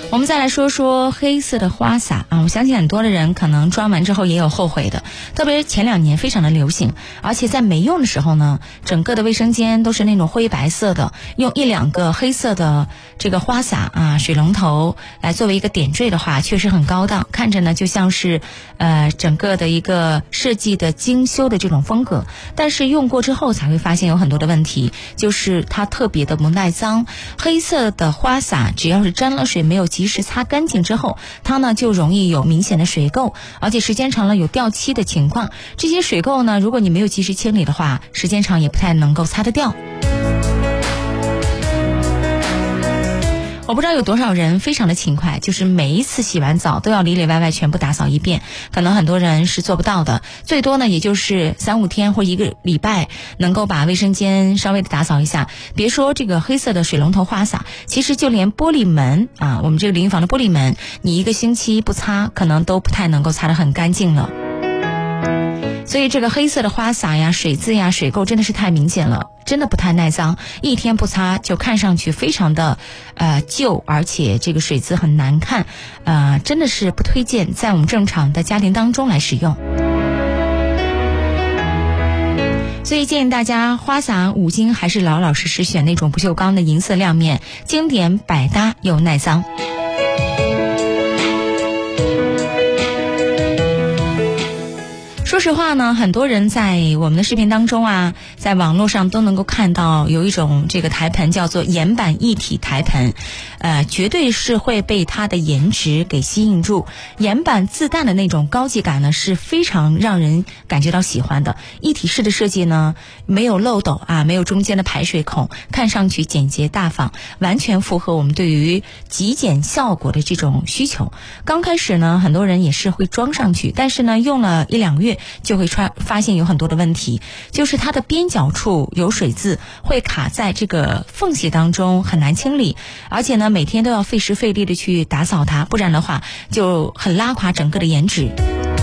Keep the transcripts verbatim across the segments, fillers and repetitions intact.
我们再来说说黑色的花洒啊，我相信很多的人可能装完之后也有后悔的，特别是前两年非常的流行，而且在没用的时候呢，整个的卫生间都是那种灰白色的，用一两个黑色的这个花洒啊、水龙头来作为一个点缀的话，确实很高档，看着呢就像是呃整个的一个设计的精修的这种风格，但是用过之后才会发现有很多的问题，就是它特别的不耐脏。黑色的花洒只要是沾了水没有及时擦干净之后，它呢就容易有明显的水垢，而且时间长了有掉漆的情况。这些水垢呢，如果你没有及时清理的话，时间长也不太能够擦得掉。我不知道有多少人非常的勤快，就是每一次洗完澡都要里里外外全部打扫一遍，可能很多人是做不到的，最多呢也就是三五天或一个礼拜能够把卫生间稍微的打扫一下。别说这个黑色的水龙头花洒，其实就连玻璃门啊，我们这个淋浴房的玻璃门，你一个星期不擦，可能都不太能够擦得很干净了。所以这个黑色的花洒呀、水渍呀、水垢真的是太明显了，真的不太耐脏，一天不擦就看上去非常的呃旧，而且这个水渍很难看，呃真的是不推荐在我们正常的家庭当中来使用。所以建议大家花洒五金还是老老实实选那种不锈钢的银色亮面，经典百搭又耐脏。说实话呢，很多人在我们的视频当中啊，在网络上都能够看到有一种这个台盆叫做岩板一体台盆，呃，绝对是会被它的颜值给吸引住。岩板自带的那种高级感呢，是非常让人感觉到喜欢的。一体式的设计呢，没有漏斗啊，没有中间的排水孔，看上去简洁大方，完全符合我们对于极简效果的这种需求。刚开始呢，很多人也是会装上去，但是呢，用了一两个月就会发现有很多的问题，就是它的边角处有水渍，会卡在这个缝隙当中，很难清理，而且呢每天都要费时费力的去打扫它，不然的话就很拉垮整个的颜值。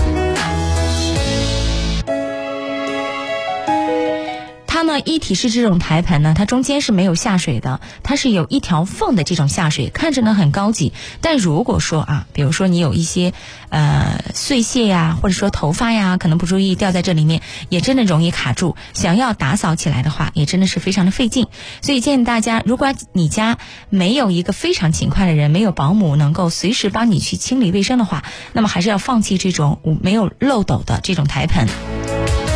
它呢一体式这种台盆呢，它中间是没有下水的，它是有一条缝的这种下水，看着呢很高级。但如果说啊，比如说你有一些呃碎屑呀，或者说头发呀，可能不注意掉在这里面，也真的容易卡住，想要打扫起来的话也真的是非常的费劲。所以建议大家，如果你家没有一个非常勤快的人，没有保姆能够随时帮你去清理卫生的话，那么还是要放弃这种没有漏斗的这种台盆。